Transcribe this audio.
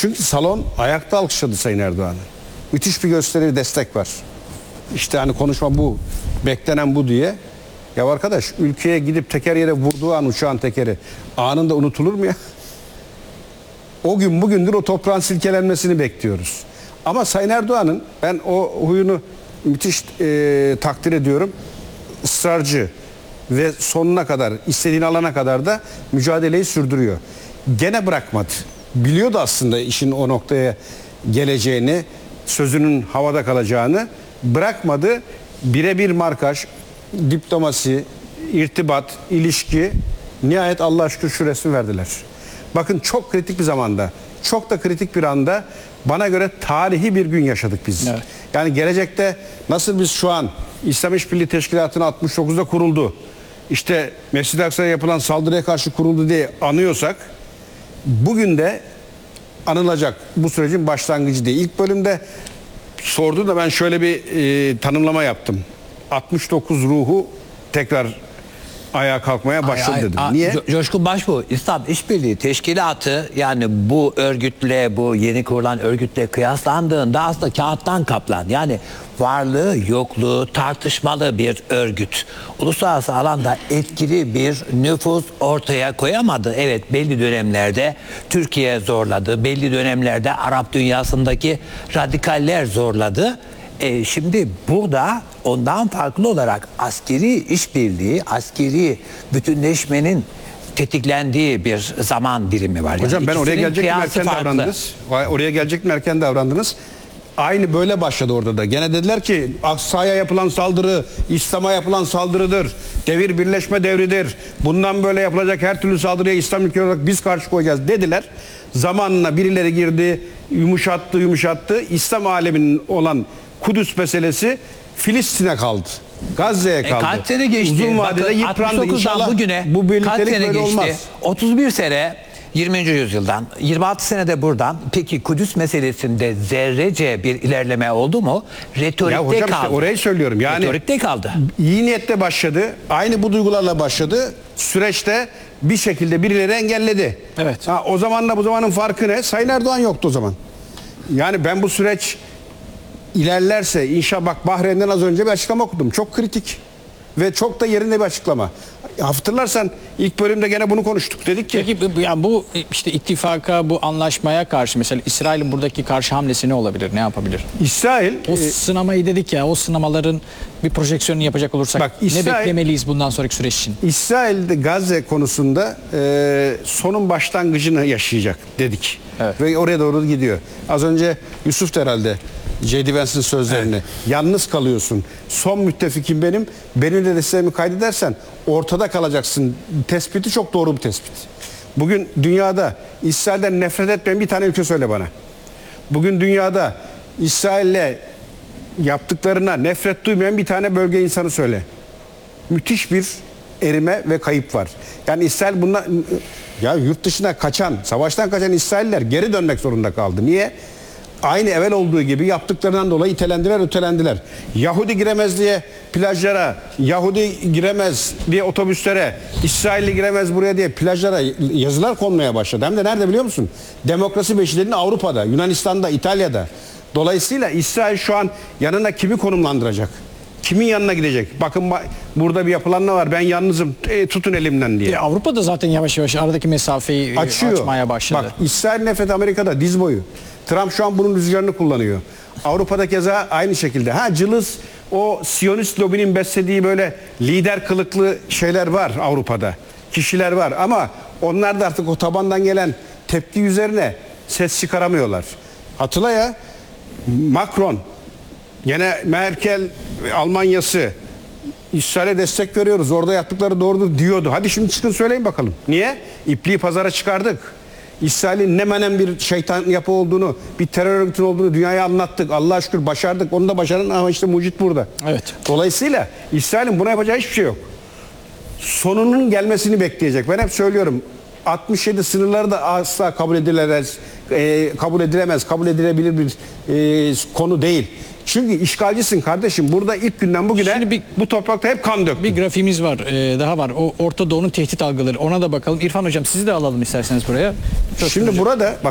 Çünkü salon ayakta alkışladı Sayın Erdoğan'ı. Müthiş bir gösteri, destek var. İşte hani konuşma bu, beklenen bu diye. Ya arkadaş, ülkeye gidip teker yere vurduğu an uçağın tekeri anında unutulur mu ya? O gün bugündür o toprağın silkelenmesini bekliyoruz. Ama Sayın Erdoğan'ın ben o huyunu müthiş takdir ediyorum. Israrcı ve sonuna kadar, istediğini alana kadar da mücadeleyi sürdürüyor. Gene bırakmadı. Biliyordu aslında işin o noktaya geleceğini, sözünün havada kalacağını. Bırakmadı. Birebir markaj, diplomasi, irtibat, ilişki, nihayet Allah'a şükür şu resmi verdiler. Bakın çok kritik bir zamanda, çok da kritik bir anda bana göre tarihi bir gün yaşadık biz. Evet. Yani gelecekte nasıl biz şu an İslam İşbirliği Teşkilatı'nın 69'da kuruldu, İşte Mescid-i Aksa'ya yapılan saldırıya karşı kuruldu diye anıyorsak, bugün de anılacak bu sürecin başlangıcı diye. İlk bölümde sordu da ben şöyle bir tanımlama yaptım. 69 ruhu tekrar ayağa kalkmaya başladı dedim. Niye? Coşkun Başbuğ, İslam İşbirliği Teşkilatı, yani bu örgütle, bu yeni kurulan örgütle kıyaslandığında aslında kağıttan kaplan. Yani varlığı yokluğu tartışmalı bir örgüt. Uluslararası alanda etkili bir nüfuz ortaya koyamadı. Evet, belli dönemlerde Türkiye zorladı. Belli dönemlerde Arap dünyasındaki radikaller zorladı. Şimdi burada ondan farklı olarak askeri işbirliği, askeri bütünleşmenin tetiklendiği bir zaman dilimi var. Hocam yani ben oraya gelecek mi erken farklı davrandınız? Oraya gelecek mi erken davrandınız? Aynı böyle başladı orada da. Gene dediler ki Aksa'ya yapılan saldırı İslam'a yapılan saldırıdır. Devir birleşme devridir. Bundan böyle yapılacak her türlü saldırıya İslam ülke olarak biz karşı koyacağız dediler. Zamanla birileri girdi, yumuşattı. İslam aleminin olan Kudüs meselesi Filistin'e kaldı. Gazze'ye kaldı. Kaç sene geçti? Uzun vadede yıprandı. İnşallah bugüne bu kaç birliktelik sene böyle geçti? olmaz. 31 sene 20. yüzyıldan, 26 senede buradan. Peki Kudüs meselesinde zerrece bir ilerleme oldu mu? Retorikte ya hocam kaldı. Işte orayı söylüyorum. Yani retorikte kaldı. İyi niyetle başladı. Aynı bu duygularla başladı. Süreçte bir şekilde birileri engelledi. Evet. O zamanla bu zamanın farkı ne? Sayın Erdoğan yoktu o zaman. Yani ben bu süreç ilerlerse inşallah, bak Bahreyn'den az önce bir açıklama okudum. Çok kritik ve çok da yerinde bir açıklama. Hatırlarsan ilk bölümde gene bunu konuştuk. Dedik ki peki yani bu işte ittifaka, bu anlaşmaya karşı mesela İsrail'in buradaki karşı hamlesi ne olabilir? Ne yapabilir? İsrail o sınamayı dedik ya, o sınamaların bir projeksiyonunu yapacak olursak bak, ne beklemeliyiz bundan sonraki süreç için? İsrail'de Gazze konusunda sonun başlangıcını yaşayacak dedik. Evet. Ve oraya doğru gidiyor. Az önce Yusuf herhalde J.D. Vance'ın sözlerini. Evet. Yalnız kalıyorsun. Son müttefikim benim. Benim de desteğimi kaydedersen ortada kalacaksın. Tespiti çok doğru bir tespit. Bugün dünyada İsrail'den nefret etmeyen bir tane ülke söyle bana. Bugün dünyada İsrail'le yaptıklarına nefret duymayan bir tane bölge insanı söyle. Müthiş bir erime ve kayıp var. Yani İsrail bunlar, ya yurt dışına kaçan, savaştan kaçan İsrailler geri dönmek zorunda kaldı. Niye? Aynı evvel olduğu gibi yaptıklarından dolayı itelendiler, ötelendiler. Yahudi giremez diye plajlara, Yahudi giremez diye otobüslere, İsrailli giremez buraya diye plajlara yazılar konmaya başladı. Hem de nerede biliyor musun? Demokrasi beşiğinin Avrupa'da, Yunanistan'da, İtalya'da. Dolayısıyla İsrail şu an yanına kimi konumlandıracak? Kimin yanına gidecek? Bakın burada bir yapılanma var. Ben yalnızım. Tutun elimden diye. Avrupa'da zaten yavaş yavaş aradaki mesafeyi açmaya başladı. Bak, İsrail nefreti Amerika'da diz boyu. Trump şu an bunun rüzgarını kullanıyor. Avrupa'da keza aynı şekilde. Cılız o Siyonist lobinin beslediği böyle lider kılıklı şeyler var Avrupa'da. Kişiler var ama onlar da artık o tabandan gelen tepki üzerine ses çıkaramıyorlar. Hatırla ya, Macron, yine Merkel Almanya'sı, İsrail'e destek veriyoruz, orada yaptıkları doğrudur diyordu. Hadi şimdi çıkın söyleyin bakalım. Niye? İpliği pazara çıkardık. İsrail'in ne menen bir şeytan yapı olduğunu, bir terör örgütü olduğunu dünyaya anlattık. Allah'a şükür başardık. Onu da başarın ama işte mucit burada. Evet. Dolayısıyla İsrail'in buna yapacağı hiçbir şey yok. Sonunun gelmesini bekleyecek. Ben hep söylüyorum. 67 sınırları da asla kabul edilemez, kabul edilebilir bir konu değil. Çünkü işgalcisin kardeşim. Burada ilk günden bugüne bu toprakta hep kan döktü. Bir grafiğimiz var, daha var. O Orta Doğu'nun tehdit algıları. Ona da bakalım. İrfan Hocam sizi de alalım isterseniz buraya. Şimdi burada